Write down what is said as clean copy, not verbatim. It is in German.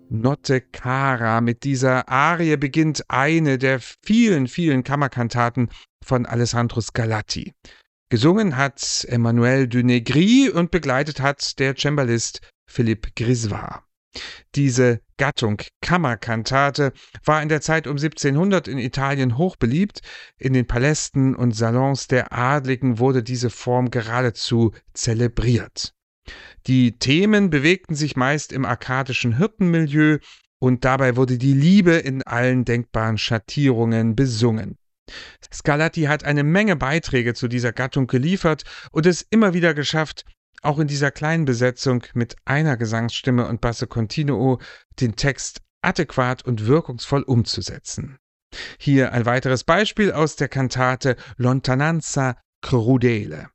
Notte cara. Mit dieser Arie beginnt eine der vielen, vielen Kammerkantaten von Alessandro Scarlatti. Gesungen hat Emmanuel de Negri und begleitet hat der Cembalist Philippe Grisvar. Diese Gattung Kammerkantate war in der Zeit um 1700 in Italien hochbeliebt. In den Palästen und Salons der Adligen wurde diese Form geradezu zelebriert. Die Themen bewegten sich meist im arkadischen Hirtenmilieu und dabei wurde die Liebe in allen denkbaren Schattierungen besungen. Scarlatti hat eine Menge Beiträge zu dieser Gattung geliefert und es immer wieder geschafft, auch in dieser kleinen Besetzung mit einer Gesangsstimme und Basso Continuo den Text adäquat und wirkungsvoll umzusetzen. Hier ein weiteres Beispiel aus der Kantate Lontananza Crudele.